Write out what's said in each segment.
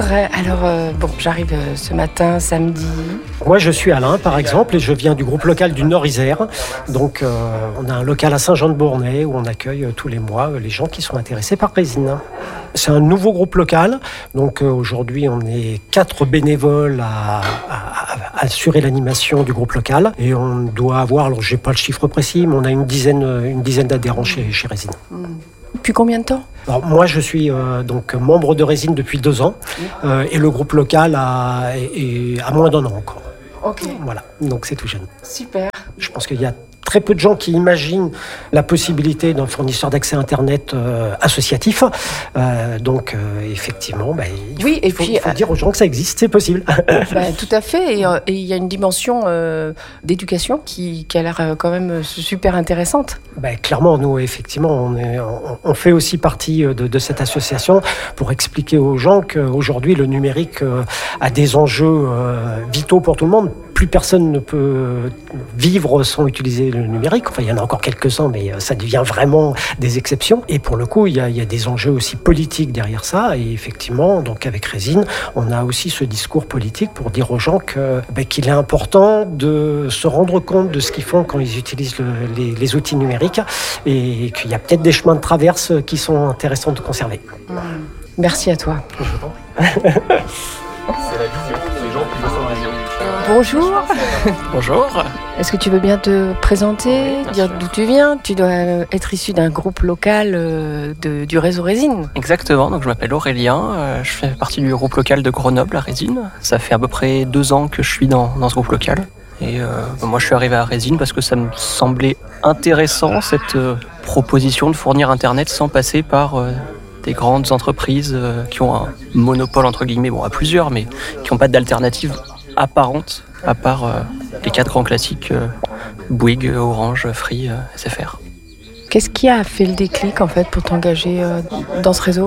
Alors, j'arrive ce matin, samedi. Moi, je suis Alain, par exemple, et je viens du groupe local du Nord-Isère. Donc, on a un local à Saint-Jean-de-Bournay où on accueille tous les mois les gens qui sont intéressés par Résine. C'est un nouveau groupe local. Donc, aujourd'hui, on est 4 bénévoles à assurer l'animation du groupe local. Et on doit avoir, alors je n'ai pas le chiffre précis, mais on a une dizaine d'adhérents chez Résine. Depuis combien de temps ? Alors, moi, je suis donc membre de Résine depuis 2 ans. Et le groupe local a moins d'1 an encore. Ok. Voilà, donc c'est tout jeune. Super. Je pense qu'il y a très peu de gens qui imaginent la possibilité d'un fournisseur d'accès Internet associatif. Effectivement, il faut dire aux gens que ça existe, c'est possible. Tout à fait. Et il y a une dimension d'éducation qui a l'air quand même super intéressante. Clairement, nous, effectivement, on fait aussi partie de cette association pour expliquer aux gens qu'aujourd'hui, le numérique a des enjeux vitaux pour tout le monde. Plus personne ne peut vivre sans utiliser le numérique. Enfin, il y en a encore quelques-uns, mais ça devient vraiment des exceptions. Et pour le coup, il y a des enjeux aussi politiques derrière ça. Et effectivement, donc avec Résine, on a aussi ce discours politique pour dire aux gens qu'il est important de se rendre compte de ce qu'ils font quand ils utilisent les outils numériques et qu'il y a peut-être des chemins de traverse qui sont intéressants de conserver. Merci à toi. C'est la vision des gens qui veulent s'en aller. Bonjour. Bonjour. Est-ce que tu veux bien te présenter, dire d'où tu viens ? Tu dois être issu d'un groupe local du réseau Résine. Exactement, donc je m'appelle Aurélien, je fais partie du groupe local de Grenoble à Résine. Ça fait à peu près 2 ans que je suis dans ce groupe local. Et moi je suis arrivé à Résine parce que ça me semblait intéressant cette proposition de fournir Internet sans passer par des grandes entreprises qui ont un monopole entre guillemets, à plusieurs, mais qui n'ont pas d'alternative apparente, à part les 4 grands classiques, Bouygues, Orange, Free, SFR. Qu'est-ce qui a fait le déclic en fait pour t'engager dans ce réseau ?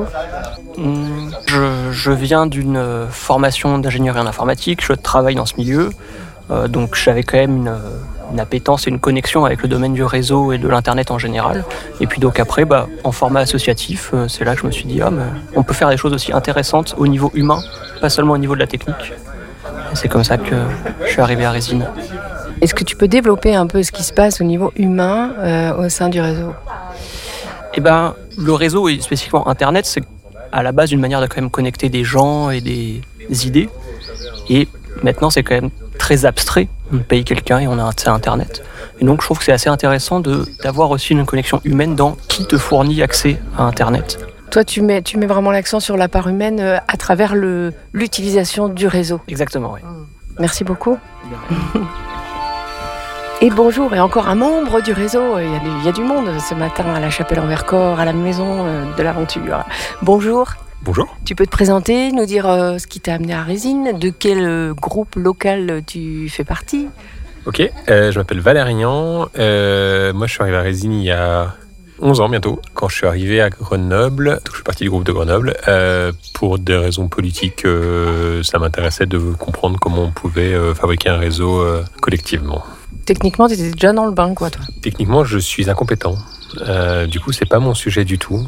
Je viens d'une formation d'ingénierie en informatique, je travaille dans ce milieu, donc j'avais quand même une appétence et une connexion avec le domaine du réseau et de l'internet en général. Et puis donc après, en format associatif, c'est là que je me suis dit on peut faire des choses aussi intéressantes au niveau humain, pas seulement au niveau de la technique. Et c'est comme ça que je suis arrivé à Résine. Est-ce que tu peux développer un peu ce qui se passe au niveau humain au sein du réseau ? Le réseau et spécifiquement Internet, c'est à la base une manière de quand même connecter des gens et des idées. Et maintenant, c'est quand même très abstrait. On paye quelqu'un et on a accès à Internet. Et donc, je trouve que c'est assez intéressant d'avoir aussi une connexion humaine dans qui te fournit accès à Internet. Toi, tu mets vraiment l'accent sur la part humaine à travers l'utilisation du réseau. Exactement, oui. Merci beaucoup. Et bonjour, et encore un membre du réseau. Il y a du monde ce matin à la Chapelle-en-Vercors, à la Maison de l'Aventure. Bonjour. Bonjour. Tu peux te présenter, nous dire ce qui t'a amené à Résine, de quel groupe local tu fais partie ? Ok, je m'appelle Valérian. Moi, je suis arrivé à Résine il y a 11 ans bientôt, quand je suis arrivé à Grenoble. Donc, je suis parti du groupe de Grenoble. Pour des raisons politiques, ça m'intéressait de comprendre comment on pouvait fabriquer un réseau collectivement. Techniquement, tu étais déjà dans le bain, quoi, toi ? Techniquement, je suis incompétent. Du coup, c'est pas mon sujet du tout.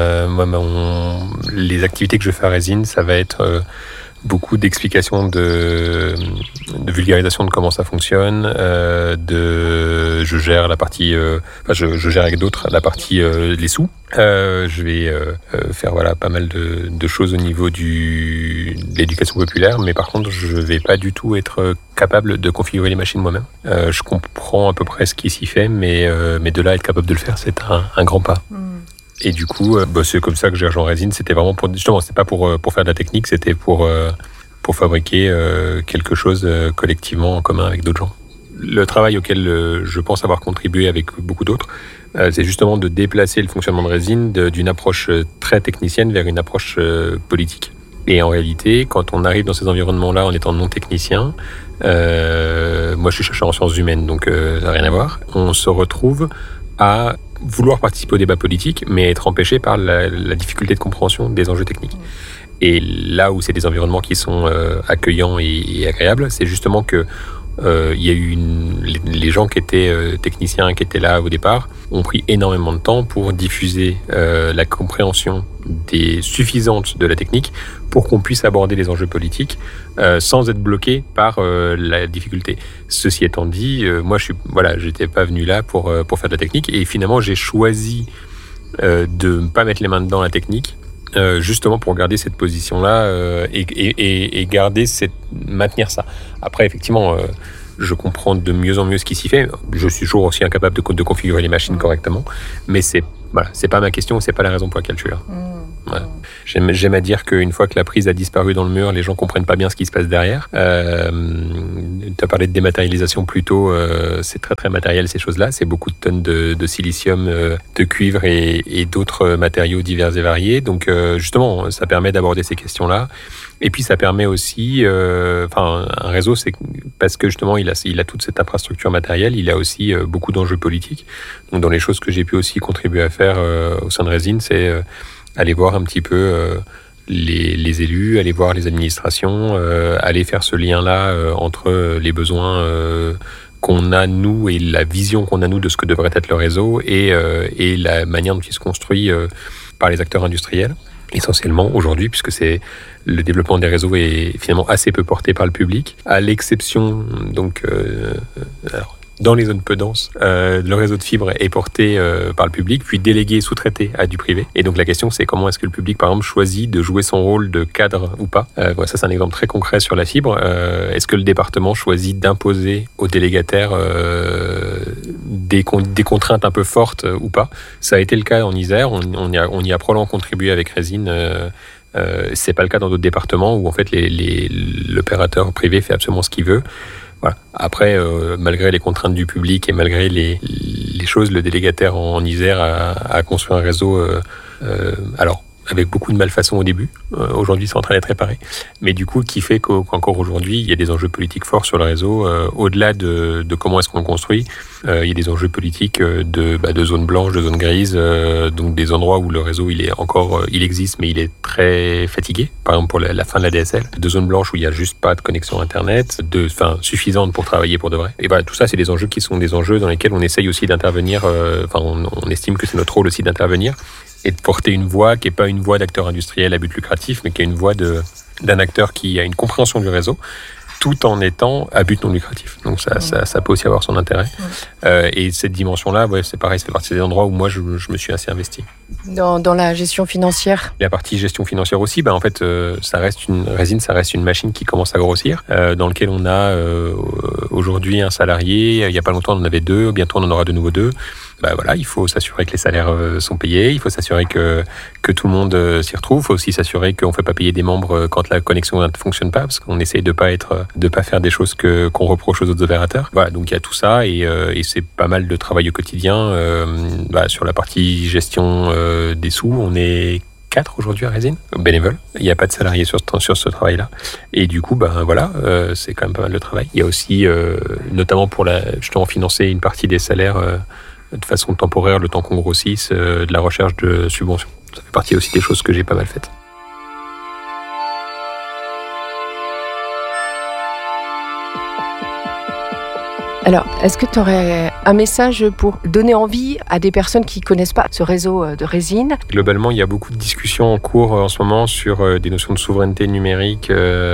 Les activités que je fais à Résine, ça va être beaucoup d'explications de vulgarisation de comment ça fonctionne. Je gère la partie, je gère avec d'autres la partie les sous. Je vais faire pas mal de choses au niveau de l'éducation populaire, mais par contre, je vais pas du tout être capable de configurer les machines moi-même. Je comprends à peu près ce qui s'y fait, mais de là à être capable de le faire, c'est un grand pas. Et du coup, c'est comme ça que j'ai rejoint Résine. C'était vraiment c'était pas pour faire de la technique, c'était pour fabriquer quelque chose collectivement en commun avec d'autres gens. Le travail auquel je pense avoir contribué avec beaucoup d'autres, c'est justement de déplacer le fonctionnement de Résine d'une approche très technicienne vers une approche politique. Et en réalité, quand on arrive dans ces environnements-là en étant non technicien, moi je suis chercheur en sciences humaines, donc ça n'a rien à voir, on se retrouve à vouloir participer au débat politique, mais être empêché par la difficulté de compréhension des enjeux techniques. Et là où c'est des environnements qui sont accueillants et agréables, c'est justement que il y a eu les gens qui étaient techniciens, qui étaient là au départ, ont pris énormément de temps pour diffuser la compréhension suffisante de la technique pour qu'on puisse aborder les enjeux politiques sans être bloqué par la difficulté. Ceci étant dit, moi j'étais pas venu là pour faire de la technique, et finalement j'ai choisi de ne pas mettre les mains dedans la technique, justement pour garder cette position-là et maintenir ça. Après, effectivement, je comprends de mieux en mieux ce qui s'y fait. Je suis toujours aussi incapable de configurer les machines correctement, mais c'est pas ma question, c'est pas la raison pour laquelle je suis là. Ouais. J'aime à dire qu'une fois que la prise a disparu dans le mur, les gens comprennent pas bien ce qui se passe derrière. Tu as parlé de dématérialisation plus tôt, c'est très très matériel ces choses-là. C'est beaucoup de tonnes de silicium, de cuivre et d'autres matériaux divers et variés. Donc justement, ça permet d'aborder ces questions-là. Et puis ça permet aussi, un réseau, c'est parce que justement il a toute cette infrastructure matérielle, il a aussi beaucoup d'enjeux politiques. Donc dans les choses que j'ai pu aussi contribuer à faire au sein de Résine, c'est aller voir un petit peu les élus, aller voir les administrations, aller faire ce lien-là entre les besoins qu'on a nous et la vision qu'on a nous de ce que devrait être le réseau et la manière dont il se construit par les acteurs industriels. Essentiellement aujourd'hui, puisque le développement des réseaux est finalement assez peu porté par le public, à l'exception dans les zones peu denses, le réseau de fibre est porté par le public, puis délégué, sous-traité à du privé. Et donc la question, c'est comment est-ce que le public, par exemple, choisit de jouer son rôle de cadre ou pas. Ça, c'est un exemple très concret sur la fibre. Est-ce que le département choisit d'imposer aux délégataires des contraintes un peu fortes ou pas? Ça a été le cas en Isère. On y a probablement contribué avec Résine. C'est pas le cas dans d'autres départements où en fait l'opérateur privé fait absolument ce qu'il veut. Voilà. Après, malgré les contraintes du public et malgré les choses, le délégataire en Isère a construit un réseau, alors avec beaucoup de malfaçons au début. Aujourd'hui, c'est en train d'être réparé. Mais du coup, qui fait qu'encore aujourd'hui, il y a des enjeux politiques forts sur le réseau. Au-delà de comment est-ce qu'on le construit, il y a des enjeux politiques de zones blanches, de zones grises, donc des endroits où le réseau il existe, mais il est très fatigué. Par exemple, pour la fin de la DSL. De zones blanches où il n'y a juste pas de connexion Internet, suffisante pour travailler pour de vrai. Et voilà, tout ça, c'est des enjeux qui sont des enjeux dans lesquels on essaye aussi d'intervenir. On estime que c'est notre rôle aussi d'intervenir et de porter une voix qui n'est pas une voix d'acteur industriel à but lucratif, mais qui est une voix d'un acteur qui a une compréhension du réseau, tout en étant à but non lucratif. Donc ça peut aussi avoir son intérêt. Et cette dimension-là, c'est pareil, ça fait partie des endroits où moi je me suis assez investi. Dans la gestion financière. La partie gestion financière aussi, en fait, Résine, ça reste une machine qui commence à grossir, dans lequel on a aujourd'hui un salarié. Il n'y a pas longtemps, on en avait 2, bientôt on en aura de nouveau 2. Il faut s'assurer que les salaires sont payés, il faut s'assurer que tout le monde s'y retrouve, il faut aussi s'assurer qu'on ne fait pas payer des membres quand la connexion ne fonctionne pas, parce qu'on essaye de pas faire des choses qu'on reproche aux autres opérateurs. Voilà, donc il y a tout ça et c'est pas mal de travail au quotidien. Sur la partie gestion des sous, on est 4 aujourd'hui à Résine, bénévoles. Il n'y a pas de salariés sur ce travail-là. Et du coup, c'est quand même pas mal de travail. Il y a aussi, notamment pour justement financer une partie des salaires de façon temporaire, le temps qu'on grossisse, de la recherche de subventions. Ça fait partie aussi des choses que j'ai pas mal faites. Alors, est-ce que tu aurais un message pour donner envie à des personnes qui ne connaissent pas ce réseau de Résine? Globalement, il y a beaucoup de discussions en cours en ce moment sur des notions de souveraineté numérique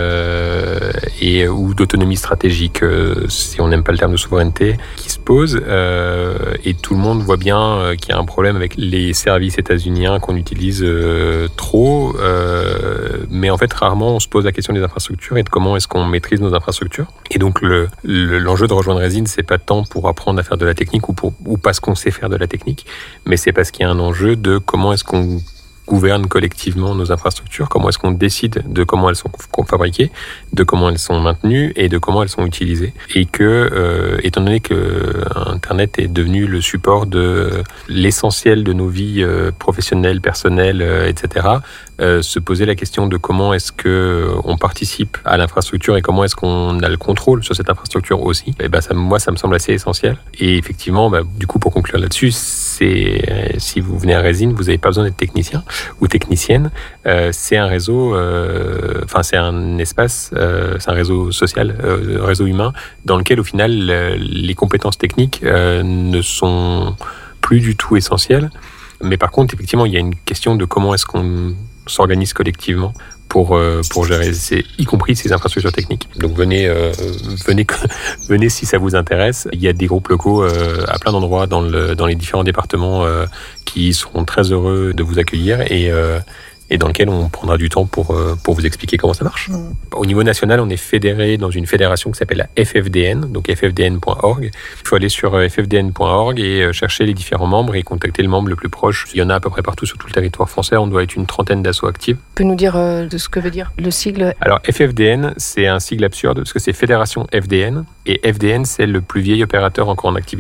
ou d'autonomie stratégique, si on n'aime pas le terme de souveraineté, qui se posent. Et tout le monde voit bien qu'il y a un problème avec les services états-uniens qu'on utilise trop. Mais en fait, rarement on se pose la question des infrastructures et de comment est-ce qu'on maîtrise nos infrastructures. Et donc, l'enjeu de rejoindre Résine, c'est pas tant pour apprendre à faire de la technique ou parce qu'on sait faire de la technique, mais c'est parce qu'il y a un enjeu de comment est-ce qu'on gouverne collectivement nos infrastructures, comment est-ce qu'on décide de comment elles sont fabriquées, de comment elles sont maintenues et de comment elles sont utilisées. Et que, étant donné que Internet est devenu le support de l'essentiel de nos vies professionnelles, personnelles, etc., se poser la question de comment est-ce qu'on participe à l'infrastructure et comment est-ce qu'on a le contrôle sur cette infrastructure aussi, et ça me semble assez essentiel. Et effectivement, du coup, pour conclure là-dessus, si vous venez à Résine, vous n'avez pas besoin d'être technicien ou technicienne. C'est un réseau, c'est un espace, c'est un réseau social, un réseau humain, dans lequel au final les compétences techniques ne sont plus du tout essentielles. Mais par contre, effectivement, il y a une question de comment est-ce qu'on s'organise collectivement pour gérer, y compris ces infrastructures techniques. Donc venez si ça vous intéresse. Il y a des groupes locaux à plein d'endroits dans les différents départements qui seront très heureux de vous accueillir et dans lequel on prendra du temps pour vous expliquer comment ça marche. Au niveau national, on est fédéré dans une fédération qui s'appelle la FFDN, donc ffdn.org. Il faut aller sur ffdn.org et chercher les différents membres et contacter le membre le plus proche. Il y en a à peu près partout sur tout le territoire français. On doit être une trentaine d'assauts actifs. Tu peux nous dire de ce que veut dire le sigle ? Alors FFDN, c'est un sigle absurde parce que c'est Fédération FDN et FDN, c'est le plus vieil opérateur encore en activité.